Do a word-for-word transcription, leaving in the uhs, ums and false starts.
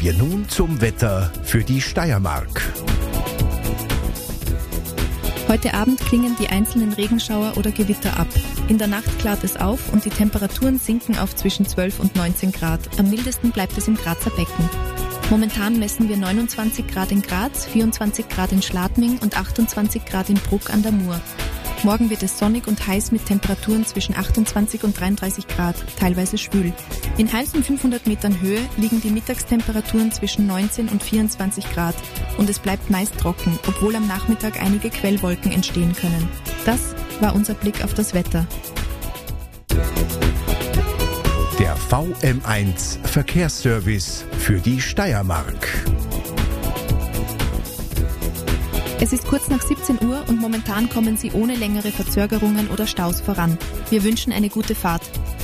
wir nun zum Wetter für die Steiermark. Heute Abend klingen die einzelnen Regenschauer oder Gewitter ab. In der Nacht klart es auf und die Temperaturen sinken auf zwischen zwölf und neunzehn Grad. Am mildesten bleibt es im Grazer Becken. Momentan messen wir neunundzwanzig Grad in Graz, vierundzwanzig Grad in Schladming und achtundzwanzig Grad in Bruck an der Mur. Morgen wird es sonnig und heiß mit Temperaturen zwischen achtundzwanzig und dreiunddreißig Grad, teilweise schwül. In heißen fünfhundert Metern Höhe liegen die Mittagstemperaturen zwischen neunzehn und vierundzwanzig Grad und es bleibt meist trocken, obwohl am Nachmittag einige Quellwolken entstehen können. Das war unser Blick auf das Wetter. Der V M eins Verkehrsservice für die Steiermark. Es ist kurz nach siebzehn Uhr und momentan kommen Sie ohne längere Verzögerungen oder Staus voran. Wir wünschen eine gute Fahrt.